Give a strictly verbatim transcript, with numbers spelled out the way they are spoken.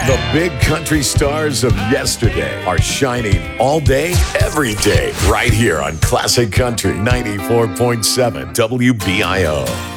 The big country stars of yesterday are shining all day, every day, right here on Classic Country ninety-four point seven W B I O.